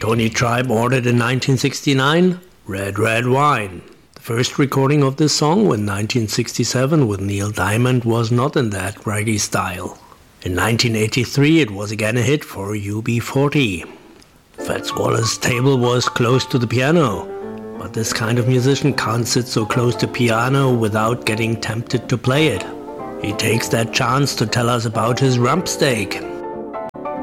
Tony Tribe ordered in 1969, Red Red Wine. The first recording of this song in 1967 with Neil Diamond was not in that reggae style. In 1983 it was again a hit for UB40. Fats Wallace's table was close to the piano, but this kind of musician can't sit so close to piano without getting tempted to play it. He takes that chance to tell us about his rump steak.